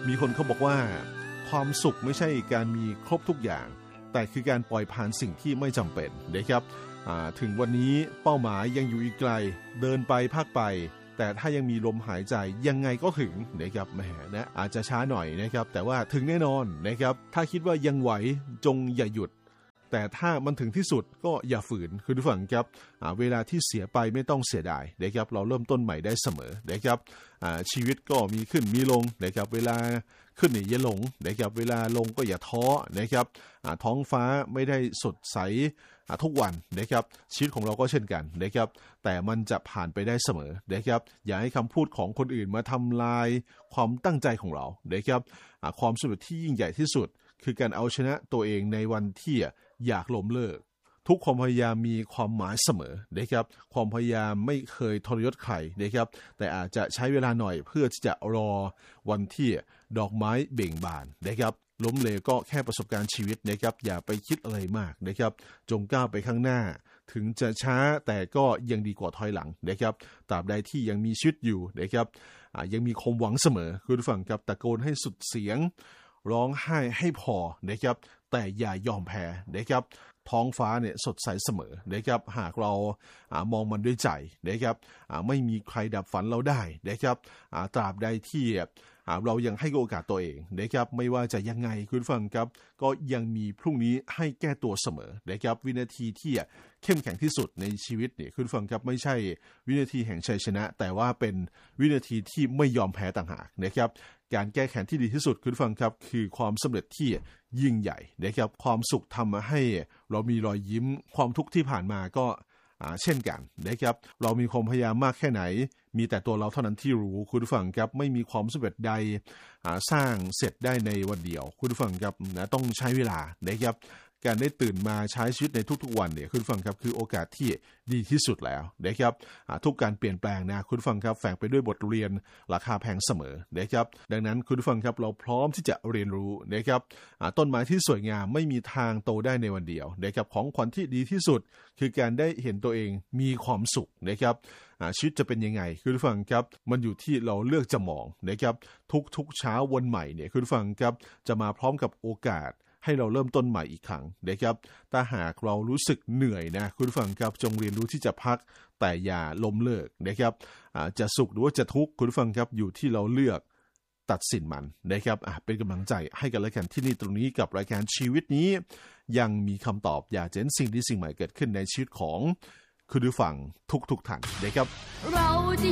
มีคนเขาบอกว่าความสุขไม่ใช่การมีครบทุกอย่างแต่คือการปล่อยผ่านสิ่งที่ไม่จำเป็นนะครับถึงวันนี้เป้าหมายยังอยู่อีกไกลเดินไปพักไปแต่ถ้ายังมีลมหายใจยังไงก็ถึงนะครับแหมนะอาจจะช้าหน่อยนะครับแต่ว่าถึงแน่นอนนะครับถ้าคิดว่ายังไหวจงอย่าหยุดแต่ถ้ามันถึงที่สุดก็อย่าฝืนคุณผู้ฟังครับเวลาที่เสียไปไม่ต้องเสียดายนะครับเราเริ่มต้นใหม่ได้เสมอนะครับชีวิตก็มีขึ้นมีลงนะครับเวลาขึ้นอย่าหลงนะครับเวลาลงก็อย่าท้อนะครับท้องฟ้าไม่ได้สดใสทุกวันนะครับชีวิตของเราก็เช่นกันนะครับแต่มันจะผ่านไปได้เสมอนะครับอย่าให้คำพูดของคนอื่นมาทำลายความตั้งใจของเรานะครับความสำเร็จที่ยิ่งใหญ่ที่สุดคือการเอาชนะตัวเองในวันที่อยากล้มเลิกทุกความพยายามมีความหมายเสมอนะครับความพยายามไม่เคยทรยศใครนะครับแต่อาจจะใช้เวลาหน่อยเพื่อที่จะรอวันที่ดอกไม้เบ่งบานนะครับล้มเหลวก็แค่ประสบการณ์ชีวิตนะครับอย่าไปคิดอะไรมากนะครับจงก้าวไปข้างหน้าถึงจะช้าแต่ก็ยังดีกว่าถอยหลังนะครับตราบใดที่ยังมีชีวิตอยู่นะครับยังมีความหวังเสมอคุณผู้ฟังครับตะโกนให้สุดเสียงร้องไห้ให้พอนะครับแต่อย่ายอมแพ้นะครับท้องฟ้าเนี่ยสดใสเสมอนะครับหากเรามองมันด้วยใจนะครับไม่มีใครดับฝันเราได้นะครับตราบใดที่เรายังให้โอกาสตัวเองนะครับไม่ว่าจะยังไงคุณฟังครับก็ยังมีพรุ่งนี้ให้แก้ตัวเสมอนะครับวินาทีที่เข้มแข็งที่สุดในชีวิตเนี่ยคุณฟังครับไม่ใช่วินาทีแห่งชัยชนะแต่ว่าเป็นวินาทีที่ไม่ยอมแพ้ต่างหากนะครับการแก้แค้นที่ดีที่สุดคุณฟังครับคือความสำเร็จที่ยิ่งใหญ่นะครับความสุขทำให้เรามีรอยยิ้มความทุกข์ที่ผ่านมาก็เช่นกันนะครับเรามีความพยายามมากแค่ไหนมีแต่ตัวเราเท่านั้นที่รู้คุณผู้ฟังครับไม่มีความสำเร็จใดสร้างเสร็จได้ในวันเดียวคุณผู้ฟังครับต้องใช้เวลานะครับการได้ตื่นมาใช้ชีวิตในทุกๆวันเนี่ยคุณผู้ฟังครับคือโอกาสที่ดีที่สุดแล้วนะครับทุกการเปลี่ยนแปลงนะคุณผู้ฟังครับแฝงไปด้วยบทเรียนราคาแพงเสมอนะครับดังนั้นคุณผู้ฟังครับเราพร้อมที่จะเรียนรู้นะครับต้นไม้ที่สวยงามไม่มีทางโตได้ในวันเดียวนะครับของขวัญที่ดีที่สุดคือการได้เห็นตัวเองมีความสุขนะครับชีวิตจะเป็นยังไงคุณผู้ฟังครับมันอยู่ที่เราเลือกจะมองนะครับทุกเช้าวันใหม่เนี่ยคุณผู้ฟังครับจะมาพร้อมกับโอกาสให้เราเริ่มต้นใหม่อีกครั้งนะครับถ้าหากเรารู้สึกเหนื่อยนะคุณผู้ฟังครับจงเรียนรู้ที่จะพักแต่อย่าล้มเลิกนะครับจะสุขหรือว่าจะทุกข์คุณผู้ฟังครับอยู่ที่เราเลือกตัดสินมันนะครับเป็นกำลังใจให้กันและกันที่นี่ตรงนี้กับรายการชีวิตนี้ยังมีคำตอบอยากจะเห็นสิ่งที่สิ่งใหม่เกิดขึ้นในชีวิตของคุณผู้ฟังทุกท่านนะครับเราจะ